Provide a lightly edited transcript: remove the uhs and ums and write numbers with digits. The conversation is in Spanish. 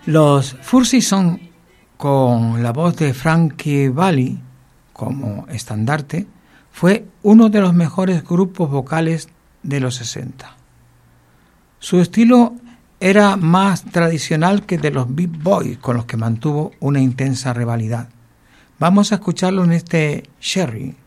Los Four Seasons, con la voz de Frankie Valli como estandarte, fue uno de los mejores grupos vocales de los 60. Su estilo era más tradicional que de los Beach Boys, con los que mantuvo una intensa rivalidad. Vamos a escucharlo en este Sherry.